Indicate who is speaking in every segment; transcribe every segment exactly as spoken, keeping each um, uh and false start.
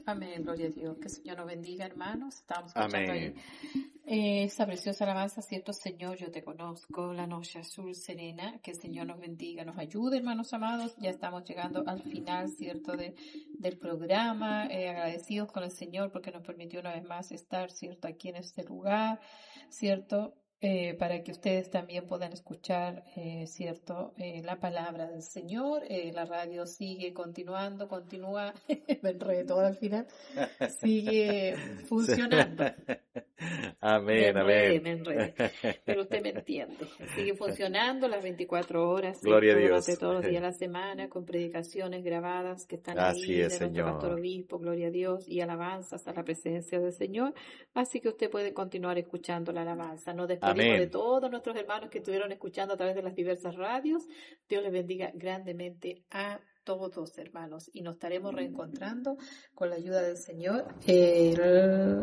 Speaker 1: Amén, gloria a Dios. Que el Señor nos bendiga, hermanos. Estamos escuchando
Speaker 2: Amén.
Speaker 1: ahí eh, esta preciosa alabanza, cierto Señor, yo te conozco, la noche azul serena. Que el Señor nos bendiga, nos ayude, hermanos amados. Ya estamos llegando al final, cierto, de, del programa. Eh, agradecidos con el Señor porque nos permitió una vez más estar, cierto, aquí en este lugar, cierto. Eh, para que ustedes también puedan escuchar, eh, cierto, eh, la palabra del Señor. Eh, la radio sigue continuando, continúa, me enredé todo al final, sigue funcionando.
Speaker 2: Amén,
Speaker 1: Me enredé,
Speaker 2: amén.
Speaker 1: me enredé. Pero usted me entiende. Sigue funcionando las veinticuatro horas,
Speaker 2: Gloria a
Speaker 1: ¿cierto?
Speaker 2: Dios.
Speaker 1: Durante todos los días de la semana, con predicaciones grabadas que están
Speaker 2: Así
Speaker 1: ahí
Speaker 2: es,
Speaker 1: de nuestro pastor
Speaker 2: Señor.
Speaker 1: obispo, gloria a Dios, y alabanzas a la presencia del Señor. Así que usted puede continuar escuchando la alabanza. Nos despedimos de
Speaker 2: Amén.
Speaker 1: todos nuestros hermanos que estuvieron escuchando a través de las diversas radios. Dios les bendiga grandemente a todos, hermanos, y nos estaremos reencontrando con la ayuda del Señor el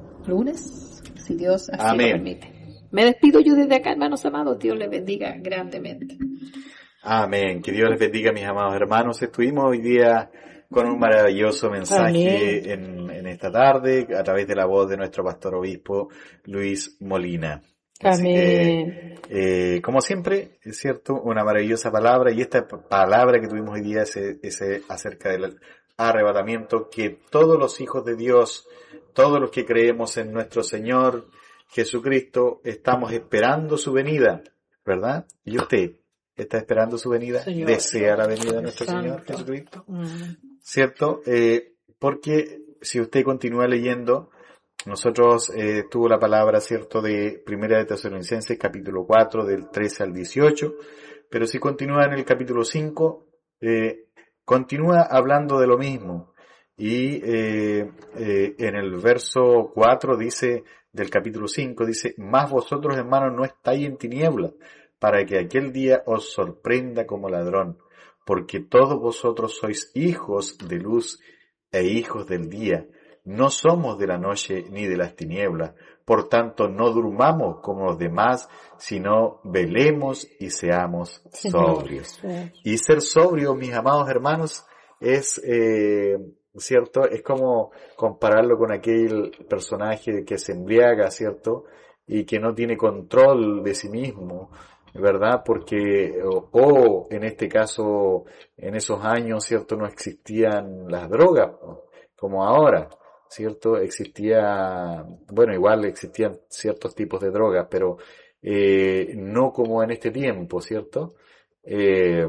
Speaker 1: lunes, si Dios así
Speaker 2: Amén.
Speaker 1: lo permite. Me despido yo desde acá, hermanos amados. Dios les bendiga grandemente.
Speaker 2: Amén. Que Dios les bendiga, mis amados hermanos. Estuvimos hoy día con un maravilloso mensaje en, en esta tarde a través de la voz de nuestro pastor obispo Luis Molina. Así
Speaker 1: Amén.
Speaker 2: que, eh, como siempre, es cierto, una maravillosa palabra, y esta palabra que tuvimos hoy día es, es acerca del arrebatamiento, que todos los hijos de Dios, todos los que creemos en nuestro Señor Jesucristo, estamos esperando su venida, ¿verdad? ¿Y usted está esperando su venida?
Speaker 1: Señor,
Speaker 2: ¿Desea la venida de nuestro
Speaker 1: Santo.
Speaker 2: Señor Jesucristo?
Speaker 1: Mm.
Speaker 2: ¿Cierto? Eh, porque si usted continúa leyendo, nosotros eh, tuvo la palabra, cierto, de Primera de Tesalonicenses, capítulo cuatro, del trece al dieciocho, pero si continúa en el capítulo cinco, eh, continúa hablando de lo mismo. Y eh, eh, en el verso cuatro dice, del capítulo cinco, dice, mas vosotros, hermanos, no estáis en tinieblas, para que aquel día os sorprenda como ladrón, porque todos vosotros sois hijos de luz e hijos del día. No somos de la noche ni de las tinieblas, por tanto no durmamos como los demás, sino velemos y seamos
Speaker 1: Señor.
Speaker 2: sobrios.
Speaker 1: Sí.
Speaker 2: Y ser sobrio, mis amados hermanos, es, eh, cierto, es como compararlo con aquel personaje que se embriaga, cierto, y que no tiene control de sí mismo, ¿verdad? Porque, o, o en este caso, en esos años, cierto, no existían las drogas, como ahora. ¿Cierto? Existía, bueno, igual existían ciertos tipos de drogas, pero eh, no como en este tiempo, ¿cierto? Eh,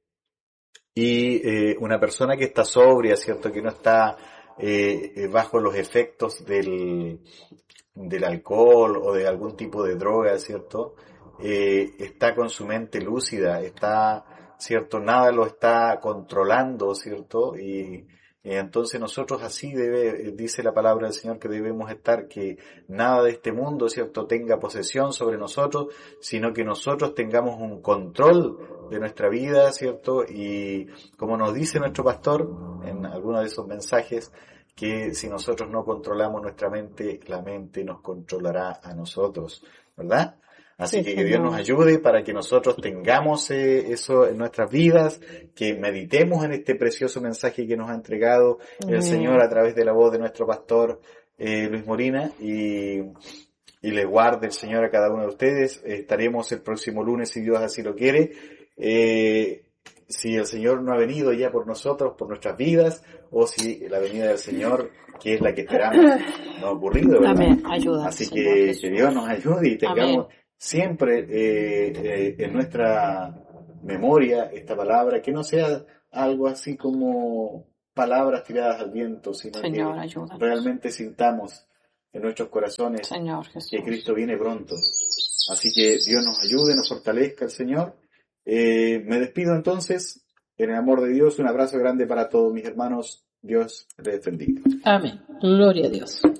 Speaker 2: y eh, una persona que está sobria, ¿cierto? Que no está eh, bajo los efectos del, del alcohol o de algún tipo de droga, ¿cierto? Eh, está con su mente lúcida, está, ¿cierto? Nada lo está controlando, ¿cierto? Y entonces nosotros así debe, dice la palabra del Señor que debemos estar, que nada de este mundo, ¿cierto?, tenga posesión sobre nosotros, sino que nosotros tengamos un control de nuestra vida, ¿cierto? Y como nos dice nuestro pastor en alguno de esos mensajes, que si nosotros no controlamos nuestra mente, la mente nos controlará a nosotros, ¿verdad? Así
Speaker 1: Sí,
Speaker 2: que que Dios nos
Speaker 1: Señor.
Speaker 2: ayude para que nosotros tengamos eh, eso en nuestras vidas, que meditemos en este precioso mensaje que nos ha entregado el Señor a través de la voz de nuestro pastor eh, Luis Molina, y, y les guarde el Señor a cada uno de ustedes. Eh, estaremos el próximo lunes, si Dios así lo quiere. Eh, si el Señor no ha venido ya por nosotros, por nuestras vidas, o si la venida del Señor, que es la que esperamos, no ha ocurrido, ¿verdad?
Speaker 1: Amén. Ayuda,
Speaker 2: Así
Speaker 1: Señor
Speaker 2: que
Speaker 1: Jesús.
Speaker 2: que Dios nos ayude y tengamos
Speaker 1: Amén.
Speaker 2: siempre eh, eh, en nuestra memoria esta palabra, que no sea algo así como palabras tiradas al viento, sino
Speaker 1: Señor,
Speaker 2: que
Speaker 1: ayúdanos.
Speaker 2: realmente sintamos en nuestros corazones
Speaker 1: Señor Jesús.
Speaker 2: que Cristo viene pronto. Así que Dios nos ayude, nos fortalezca el Señor. Eh, me despido entonces, en el amor de Dios. Un abrazo grande para todos mis hermanos. Dios les bendiga.
Speaker 1: Amén. Gloria a Dios.